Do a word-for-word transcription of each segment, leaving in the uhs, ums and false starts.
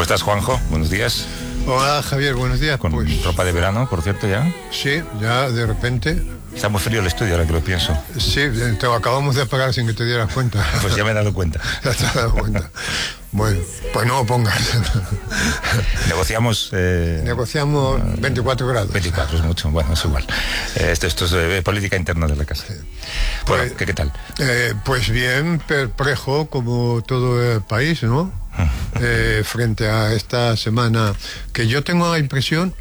estás, Juanjo? Buenos días. Hola, Javier, buenos días. Con pues, ropa de verano, por cierto, ya. Sí, ya de repente. Está muy frío el estudio, ahora que lo pienso. Sí, te lo acabamos de apagar sin que te dieras cuenta. Pues ya me he dado cuenta. Ya te has dado cuenta. Bueno, pues no lo pongas. Negociamos... Eh, Negociamos veinticuatro grados. veinticuatro es mucho, bueno, es igual. Eh, esto, esto es eh, política interna de la casa. Sí. Bueno, pues, ¿qué, ¿qué tal? Eh, pues bien, perplejo como todo el país, ¿no? eh, frente a esta semana, que yo tengo la impresión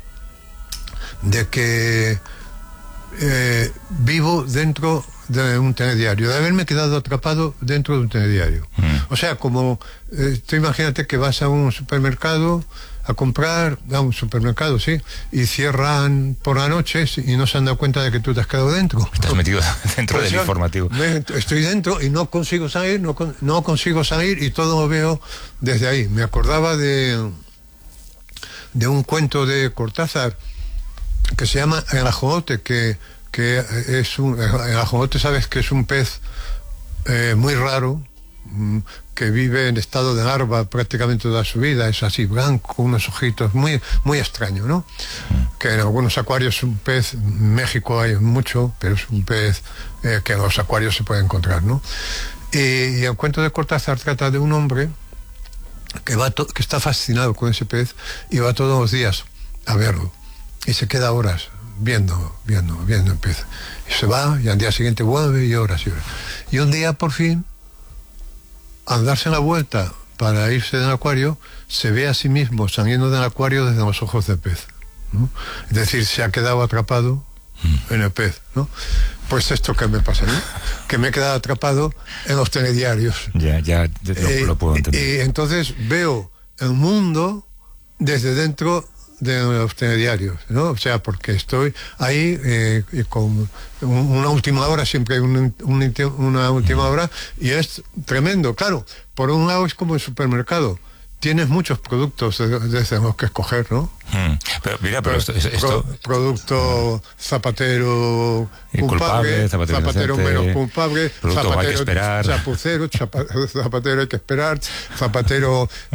de que eh, vivo dentro de un telediario, de haberme quedado atrapado dentro de un telediario. Mm. O sea, como eh, tú imagínate que vas a un supermercado a comprar, a un supermercado, sí, y cierran por la noche y no se han dado cuenta de que tú te has quedado dentro. Estás metido dentro pues del yo, informativo. Me, estoy dentro y no consigo salir, no, no consigo salir y todo lo veo desde ahí. Me acordaba de, de un cuento de Cortázar que se llama El ajolote, que, que es un... El ajolote, sabes que es un pez eh, muy raro, que vive en estado de larva prácticamente toda su vida, es así blanco, con unos ojitos, muy, muy extraño, ¿no? Que en algunos acuarios es un pez, en México hay mucho, pero es un pez eh, que en los acuarios se puede encontrar, ¿no? Y, y el cuento de Cortázar trata de un hombre que, va to- que está fascinado con ese pez y va todos los días a verlo, y se queda horas viendo, viendo, viendo el pez, y se va, y al día siguiente vuelve, y horas y horas. Y un día, por fin, al darse la vuelta para irse del acuario, se ve a sí mismo saliendo del acuario desde los ojos del pez, ¿no? Es decir, se ha quedado atrapado mm. en el pez, ¿no? Pues esto que me pasa a mí, que me he quedado atrapado en los telediarios. Ya, ya, ya lo, eh, lo puedo entender. Y entonces veo el mundo desde dentro de los telediarios, ¿no? O sea, porque estoy ahí eh, con una última hora, siempre hay un, un, una última hora, y es tremendo. Claro, por un lado es como el supermercado, tienes muchos productos desde los que escoger, ¿no? Hmm. Pero mira, pero esto... esto... Pro, producto zapatero culpable, culpable zapatero, zapatero menos culpable, zapatero hay que esperar, chapucero, chapa, zapatero hay que esperar, zapatero eh,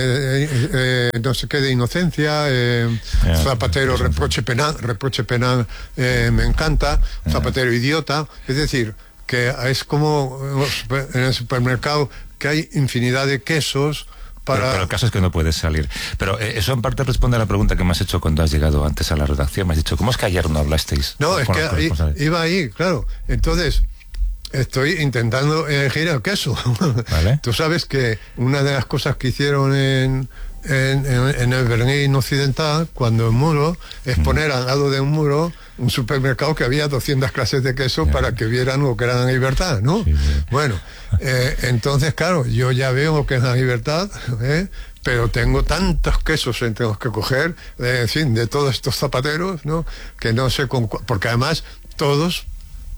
eh, eh, no sé qué de inocencia, eh, yeah, zapatero reproche penal, reproche penal eh, me encanta, zapatero yeah. idiota, es decir, que es como en el supermercado que hay infinidad de quesos. Para... Pero, pero el caso es que no puedes salir. Pero eh, eso en parte responde a la pregunta que me has hecho cuando has llegado antes a la redacción. Me has dicho, ¿cómo es que ayer no hablasteis? No, es que ahí, iba ahí, claro. Entonces, estoy intentando elegir el queso. ¿Vale? Tú sabes que una de las cosas que hicieron en, en, en, en el Berlín Occidental, cuando el muro, es poner al lado de un muro un supermercado que había doscientas clases de queso yeah. para que vieran lo que era la libertad, ¿no? Sí, sí. Bueno, eh, entonces, claro, yo ya veo lo que es la libertad, ¿eh? Pero tengo tantos quesos entre los que coger, eh, en fin, de todos estos zapateros, ¿no? Que no sé con cu- porque además todos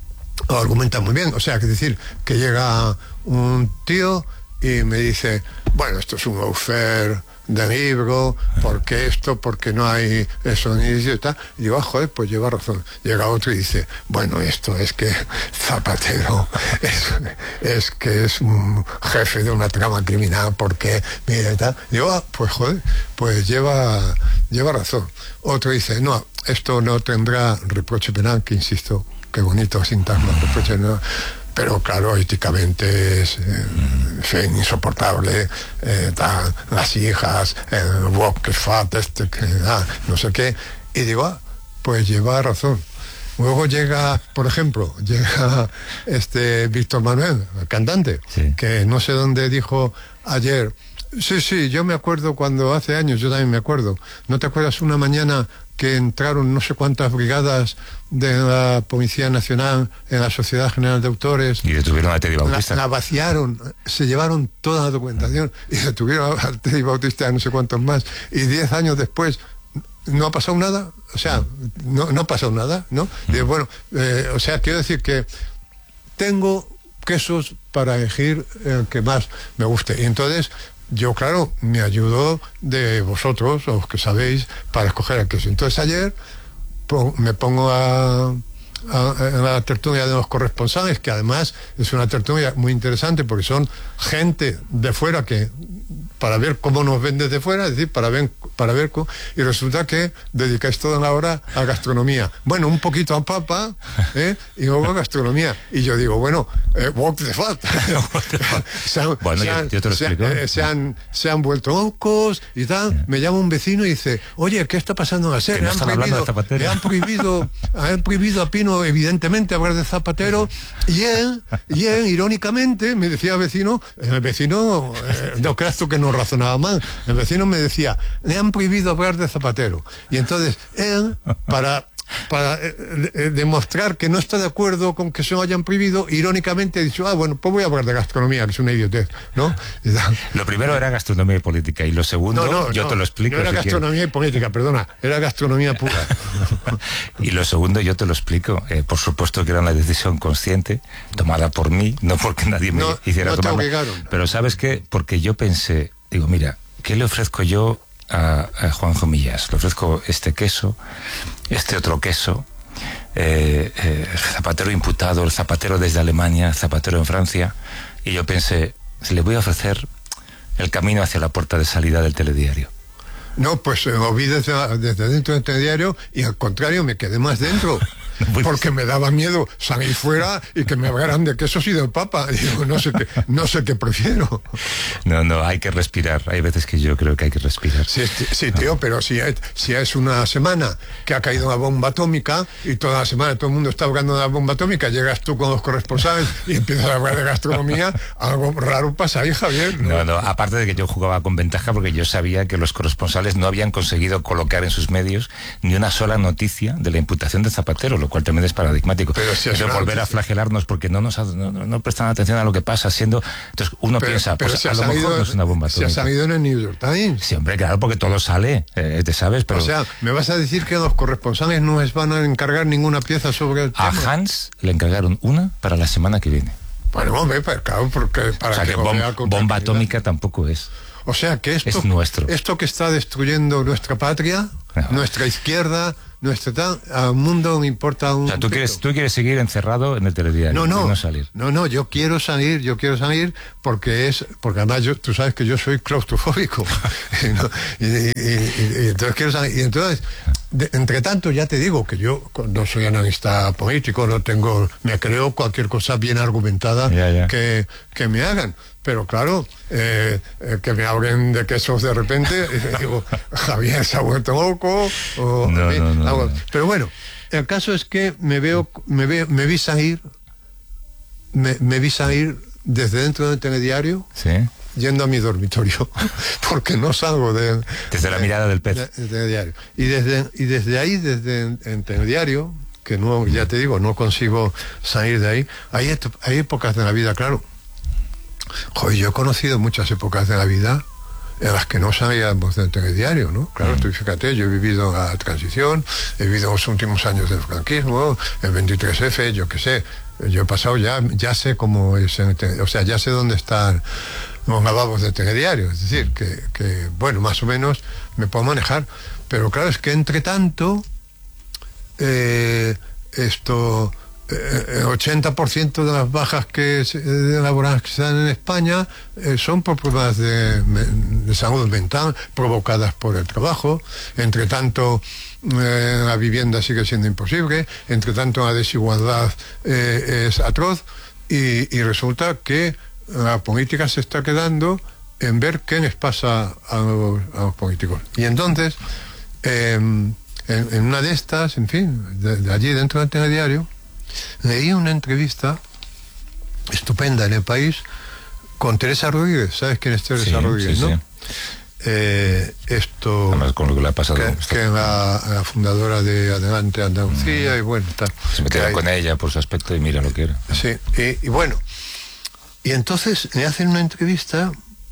lo argumentan muy bien. O sea, que es decir, que llega un tío y me dice, bueno, esto es un offer de libro, porque esto, porque no hay eso, ni tal. Y digo, ah, joder, pues lleva razón. Llega otro y dice, bueno, esto es que Zapatero es, es que es un jefe de una trama criminal, porque, mira y tal. Digo, ah, pues joder, pues lleva, lleva razón. Otro dice, no, esto no tendrá reproche penal, que insisto, qué bonito sintagma, reproche penal. Pero claro, éticamente es eh, en fin, insoportable, eh, tal, las hijas, el wok que fat, este, que, ah, no sé qué. Y digo, ah, pues lleva razón. Luego llega, por ejemplo, llega este Víctor Manuel, el cantante, sí. que no sé dónde dijo ayer, sí, sí, yo me acuerdo cuando hace años, yo también me acuerdo, ¿no te acuerdas una mañana que entraron no sé cuántas brigadas de la Policía Nacional en la Sociedad General de Autores y detuvieron a Teddy Bautista? La, la vaciaron, se llevaron toda la documentación y detuvieron a Teddy Bautista y no sé cuántos más, y diez años después no ha pasado nada, o sea, no, no ha pasado nada, ¿no? Y bueno, eh, o sea, quiero decir que tengo quesos para elegir el que más me guste, y entonces yo, claro, me ayudo de vosotros, los que sabéis, para escoger el queso. Entonces ayer po- me pongo a, a, a la tertulia de los corresponsales, que además es una tertulia muy interesante porque son gente de fuera que para ver cómo nos ven desde fuera, es decir, para ver, para ver cómo, y resulta que dedicáis toda una hora a gastronomía. Bueno, un poquito a papa, ¿eh? Y luego a gastronomía. Y yo digo, bueno, eh, what the fuck. se han, bueno, se yo, han, yo te lo se, explico. eh, se, han, se han vuelto locos y tal. Yeah. Me llama un vecino y dice, oye, ¿qué está pasando en la serie? No han prohibido, le han prohibido, han prohibido a Pino, evidentemente, hablar de Zapatero. Y él, y él, irónicamente, me decía el vecino, el vecino, eh, no creas tú que no razonaba mal, el vecino me decía, le han prohibido hablar de Zapatero. Y entonces él, para para eh, eh, demostrar que no está de acuerdo con que se lo hayan prohibido, irónicamente ha dicho, ah, bueno, pues voy a hablar de gastronomía, que es una idiotez, ¿no? Lo primero era gastronomía y política, y lo segundo, no, no, yo no, te lo explico. No era si gastronomía quieres. y política, perdona, era gastronomía pura. Y lo segundo, yo te lo explico. Eh, por supuesto que era una decisión consciente, tomada por mí, no porque nadie me no, hiciera no te tomarla. obligaron. Pero ¿sabes qué? Porque yo pensé, digo, mira, ¿qué le ofrezco yo a, a Juanjo Millás? Le ofrezco este queso, este otro queso, eh, eh, Zapatero imputado, el Zapatero desde Alemania, Zapatero en Francia, y yo pensé, le voy a ofrecer el camino hacia la puerta de salida del telediario. No, pues lo vi desde, desde dentro del telediario y al contrario me quedé más dentro. Porque me daba miedo salir fuera y que me hablaran de quesos y del papa. Digo, no sé qué, no sé qué prefiero. No, no, hay que respirar. Hay veces que yo creo que hay que respirar. Sí, sí tío, no. Pero si es, si es una semana que ha caído una bomba atómica y toda la semana todo el mundo está hablando de la bomba atómica, llegas tú con los corresponsales y empiezas a hablar de gastronomía, algo raro pasa ahí, Javier. No, no, no, aparte de que yo jugaba con ventaja porque yo sabía que los corresponsales no habían conseguido colocar en sus medios ni una sola noticia de la imputación de Zapatero, lo cual también es paradigmático. Pero, si es volver a flagelarnos porque no nos no, no prestan atención a lo que pasa siendo. Entonces uno pero, piensa, pues si a lo mejor no es una bomba atómica. ¿Se ha salido en el New York Times? Sí, hombre, claro, porque todo sale, eh, te sabes, pero... O sea, ¿me vas a decir que los corresponsales no les van a encargar ninguna pieza sobre el tema? A Hans le encargaron una para la semana que viene. Bueno, hombre, pues, claro, porque para o sea, que, que bom, bomba atómica tampoco es. O sea que esto, es nuestro. esto que está destruyendo nuestra patria, no. nuestra izquierda, nuestra tal, al mundo no importa un... O sea, tú quieres, tú quieres seguir encerrado en el telediario. No, no, no salir. No, no, yo quiero salir, yo quiero salir porque es, porque además yo, tú sabes que yo soy claustrofóbico. ¿No? y, y, y, y entonces quiero salir. Y entonces, de, entre tanto, ya te digo que yo no soy analista político, no tengo, me creo cualquier cosa bien argumentada ya, ya. Que, que me hagan. Pero claro, eh, eh, que me hablen de quesos de repente, y digo, Javier se ha vuelto loco. O, no, no, no, no. Pero bueno, el caso es que me veo, me veo, me vi salir, me, me vi salir desde dentro del telediario, ¿sí? Yendo a mi dormitorio, porque no salgo de... Desde de, la mirada del pez. De, de, de telediario. Y desde, y desde ahí, desde el telediario, que no, ya te digo, no consigo salir de ahí, hay, hay épocas de la vida, claro. Joder, yo he conocido muchas épocas de la vida en las que no salíamos del telediario, ¿no? Claro, mm. tú fíjate, yo he vivido la transición, he vivido los últimos años del franquismo, el veintitrés efe, yo qué sé, yo he pasado ya, ya sé cómo es, el, o sea, ya sé dónde están los lavabos del telediario, es decir, que, que, bueno, más o menos me puedo manejar, pero claro, es que entre tanto, eh, esto... el ochenta por ciento de las bajas que de laborales que se dan en España eh, son por problemas de, de salud mental provocadas por el trabajo. Entre tanto, eh, la vivienda sigue siendo imposible. Entre tanto, la desigualdad eh, es atroz. Y, y resulta que la política se está quedando en ver qué les pasa a los, a los políticos. Y entonces, eh, en, en una de estas, en fin, de, de allí dentro del telediario, leí una entrevista estupenda en El País con Teresa Rodríguez. ¿Sabes quién es Teresa sí, Rodríguez, sí, no? Sí. Eh, esto además con lo que le ha pasado que, que es la, la fundadora de Adelante Andalucía mm. y bueno tal. Se metieron con ella por su aspecto y mira lo que era. Sí, y, y bueno, y entonces le hacen una entrevista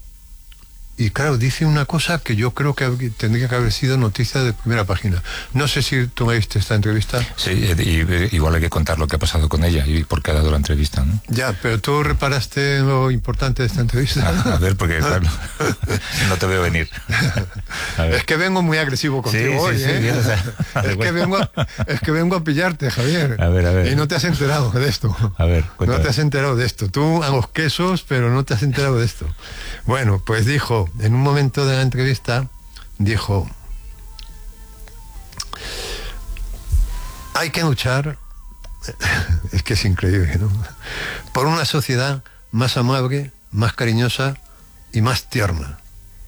y claro, dice una cosa que yo creo que tendría que haber sido noticia de primera página. No sé si tú leíste esta entrevista. Sí, y, igual hay que contar lo que ha pasado con ella y por qué ha dado la entrevista, ¿no? Ya, pero tú reparaste lo importante de esta entrevista. A, a ver, porque claro, no te veo venir. Es que vengo muy agresivo contigo sí, hoy, sí, ¿eh? Sí, bien, o sea, es, que vengo a, es que vengo a pillarte, Javier. A ver, a ver. Y no te has enterado de esto. A ver, cuéntame. No te has enterado de esto. Tú a los quesos, pero no te has enterado de esto. Bueno, pues dijo... dijo, en un momento de la entrevista, dijo, hay que luchar, es que es increíble, ¿no?, por una sociedad más amable, más cariñosa y más tierna.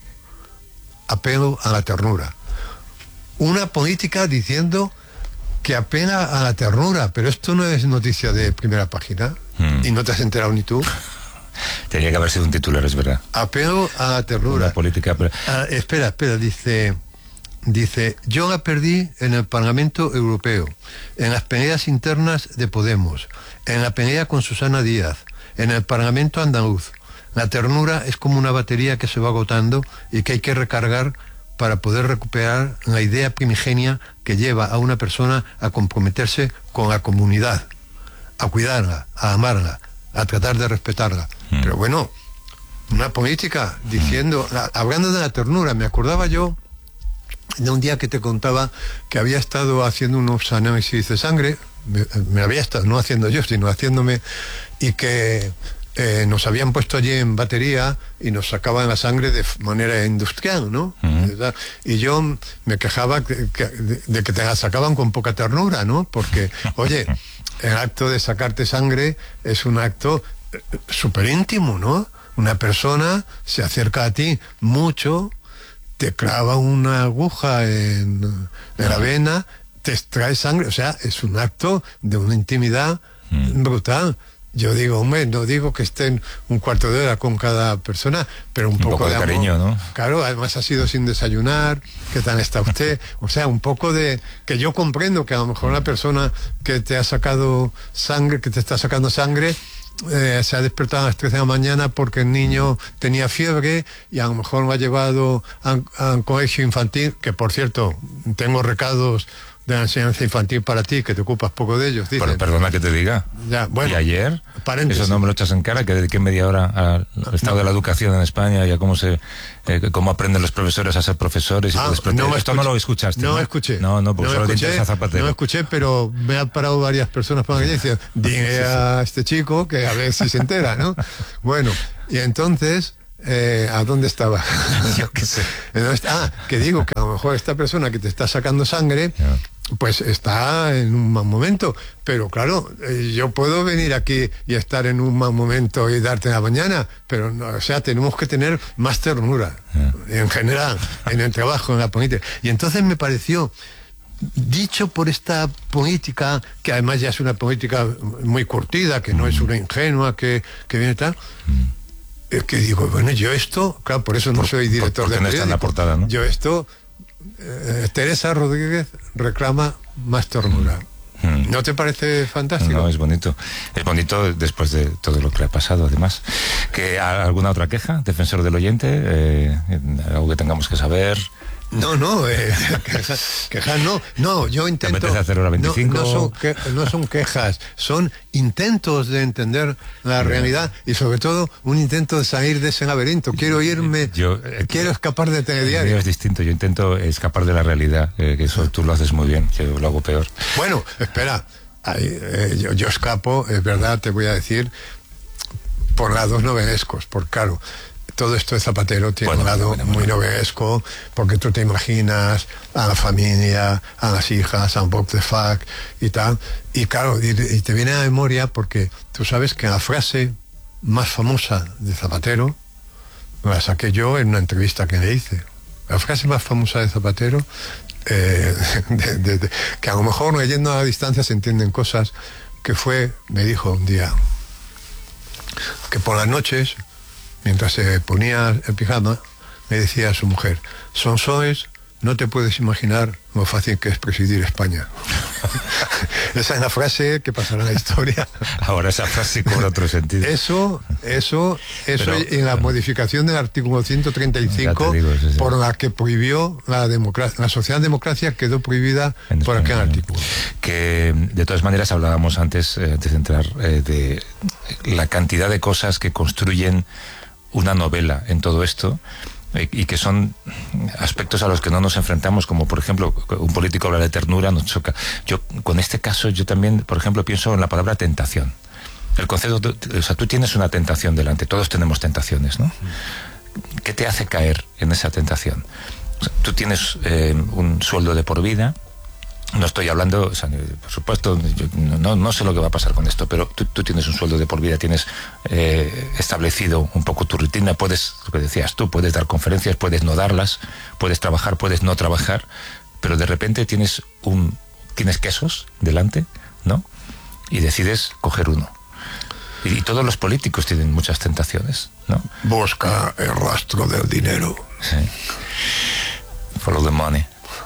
Apelo a la ternura. Una política diciendo que apela a la ternura, pero esto no es noticia de primera página, mm. y no te has enterado ni tú. Tenía que haber sido un titular, es verdad. Apelo a la ternura. Una política... Pero... Ah, espera, espera, dice... Dice, yo la perdí en el Parlamento Europeo, en las peleas internas de Podemos, en la pelea con Susana Díaz, en el Parlamento andaluz. La ternura es como una batería que se va agotando y que hay que recargar para poder recuperar la idea primigenia que lleva a una persona a comprometerse con la comunidad, a cuidarla, a amarla, a tratar de respetarla. Mm. Pero bueno, una política diciendo, la, hablando de la ternura, me acordaba yo de un día que te contaba que había estado haciendo unos análisis de sangre, me, me había estado, no haciendo yo, sino haciéndome, y que eh, nos habían puesto allí en batería y nos sacaban la sangre de manera industrial, ¿no? Uh-huh. Y yo me quejaba que, que, de, de que te la sacaban con poca ternura, ¿no? Porque, oye, el acto de sacarte sangre es un acto súper íntimo, ¿no? Una persona se acerca a ti mucho, te clava una aguja en, en la vena, te extrae sangre, o sea, es un acto de una intimidad mm. brutal. Yo digo, hombre, no digo que estén un cuarto de hora con cada persona, pero un, un poco, poco de, de cariño, amor, ¿no? Claro, además ha sido sin desayunar, ¿qué tal está usted? O sea, un poco de... que yo comprendo que a lo mejor una persona que te ha sacado sangre, que te está sacando sangre, Eh, se ha despertado a las tres de la mañana porque el niño tenía fiebre y a lo mejor lo ha llevado a, a un colegio infantil, que por cierto, tengo recados de la enseñanza infantil para ti, que te ocupas poco de ellos, dicen. Pero perdona que te diga. Ya, bueno, y ayer, paréntesis. Eso no me lo echas en cara, que dediqué media hora al estado no. de la educación en España y a cómo se eh, cómo aprenden los profesores a ser profesores. Y ah, todo no Esto no lo escuchaste. No, no escuché. No, no, porque no solo escuché, te interesa Zapatero. No escuché, pero me han parado varias personas por aquí y dicen, dile a este chico que a ver si se entera, ¿no? Bueno, y entonces... Eh, ¿a dónde estaba? Yo qué sé. Ah, que digo que a lo mejor esta persona que te está sacando sangre, yeah. pues está en un mal momento, pero claro, eh, yo puedo venir aquí y estar en un mal momento y darte la mañana, pero no, o sea, tenemos que tener más ternura, yeah. en general, en el trabajo, en la política. Y entonces me pareció, dicho por esta política, que además ya es una política muy curtida, que no mm. es una ingenua, que, que viene tal... Mm. Es que digo, bueno, yo esto, claro, por eso no por, soy director por, de no está en la portada, ¿no? Yo esto, eh, Teresa Rodríguez reclama más ternura. Mm. ¿No te parece fantástico? No, es bonito. Es bonito después de todo lo que le ha pasado, además. ¿Que ¿Alguna otra queja, defensor del oyente? Eh, ¿Algo que tengamos que saber? No, no, eh, quejas, quejas no, no, yo intento... ¿Te hacer hora veinticinco? No, no, son que, no son quejas, son intentos de entender la Bien. realidad y sobre todo un intento de salir de ese laberinto. Quiero irme, yo, eh, quiero escapar de telediario. Es distinto, yo intento escapar de la realidad, eh, que eso tú lo haces muy bien, yo lo hago peor. Bueno, espera, ahí, eh, yo, yo escapo, es verdad, te voy a decir, por lados novelescos, por claro... Todo esto de Zapatero tiene bueno, un lado bueno, bueno, muy novelesco, porque tú te imaginas a la familia, a las hijas, a un Bob the Fuck y tal. Y claro, y, y te viene a la memoria porque tú sabes que la frase más famosa de Zapatero la saqué yo en una entrevista que le hice. La frase más famosa de Zapatero, eh, de, de, de, que a lo mejor leyendo a la distancia se entienden cosas, que fue, me dijo un día, que por las noches... mientras se ponía el pijama, me decía a su mujer, Sonsoes, no te puedes imaginar lo fácil que es presidir España. Esa es la frase que pasará en la historia. Ahora esa frase cobra otro sentido. Eso, eso, eso pero, en la pero, modificación del artículo ciento treinta y cinco, digo, sí, sí. por la que prohibió la democracia, la socialdemocracia quedó prohibida en por España, aquel artículo. Que de todas maneras hablábamos antes, eh, antes de entrar, eh, de la cantidad de cosas que construyen una novela en todo esto y que son aspectos a los que no nos enfrentamos, como por ejemplo un político habla de ternura, nos choca. Yo con este caso yo también, por ejemplo, pienso en la palabra tentación. El concepto, o sea, tú tienes una tentación delante, todos tenemos tentaciones, ¿no? ¿qué te hace caer en esa tentación? O sea, tú tienes eh, un sueldo de por vida. No estoy hablando, o sea, por supuesto, yo no, no sé lo que va a pasar con esto, pero tú, tú tienes un sueldo de por vida, tienes eh, establecido un poco tu rutina, puedes, lo que decías tú, puedes dar conferencias, puedes no darlas, puedes trabajar, puedes no trabajar, pero de repente tienes un tienes quesos delante, ¿no? Y decides coger uno. Y, y todos los políticos tienen muchas tentaciones, ¿no? Busca el rastro del dinero. Sí. Follow the money.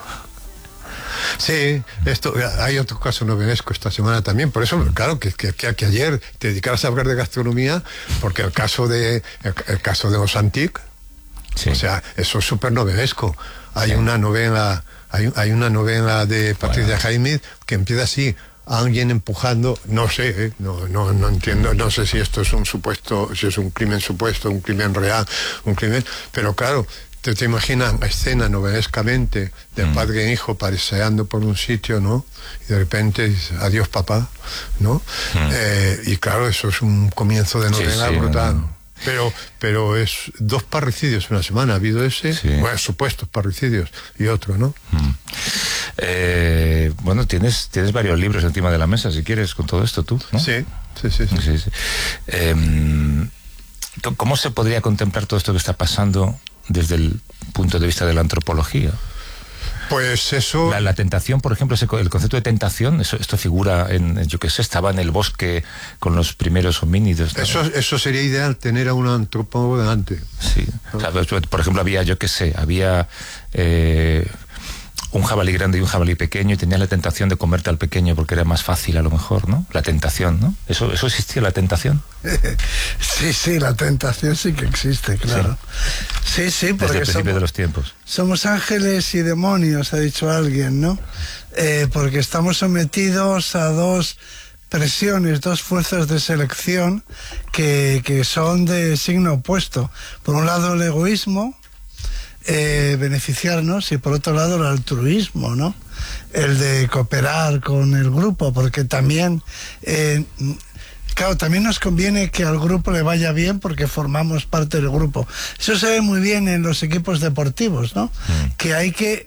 Sí, esto, hay otro caso novenesco esta semana también, por eso, claro, que, que, que ayer te dedicaras a hablar de gastronomía, porque el caso de el, el caso de los Antic, sí. O sea, eso es súper novenesco. Hay sí. una novela, hay, hay una novela de Patricia bueno. Jaime que empieza así, alguien empujando, no sé, ¿eh? no, no, no entiendo, no sé si esto es un supuesto, si es un crimen supuesto, un crimen real, un crimen, pero claro, Te, te imaginas la escena novelescamente del mm. padre e hijo paseando por un sitio, ¿no? Y de repente dice, adiós papá, ¿no? Mm. Eh, y claro, eso es un comienzo de novela sí, sí, brutal. No, no. Pero, pero es dos parricidios en una semana. Ha habido ese, sí. bueno, supuestos parricidios, y otro, ¿no? Mm. Eh, bueno, tienes, tienes varios libros encima de la mesa, si quieres, con todo esto tú, ¿no? Sí, sí, sí. sí. sí, sí. Eh, ¿Cómo se podría contemplar todo esto que está pasando desde el punto de vista de la antropología? Pues eso... La, la tentación, por ejemplo, ese, el concepto de tentación, eso, esto figura en, yo qué sé, estaba en el bosque con los primeros homínidos, ¿no? Eso, eso sería ideal, tener a un antropólogo delante. Sí, ¿no? O sea, por ejemplo, había, yo qué sé, había... Eh, un jabalí grande y un jabalí pequeño y tenías la tentación de comerte al pequeño porque era más fácil a lo mejor, ¿no? La tentación, ¿no? ¿Eso, eso existía, la tentación? Sí, sí, la tentación sí que existe, claro. Sí, sí, sí, porque desde el principio somos, de los tiempos. Somos ángeles y demonios, ha dicho alguien, ¿no? Eh, porque estamos sometidos a dos presiones, dos fuerzas de selección que, que son de signo opuesto. Por un lado el egoísmo, Eh, beneficiarnos, y por otro lado el altruismo, ¿no? El de cooperar con el grupo, porque también eh, claro, también nos conviene que al grupo le vaya bien porque formamos parte del grupo. Eso se ve muy bien en los equipos deportivos, ¿no? Mm. Que hay que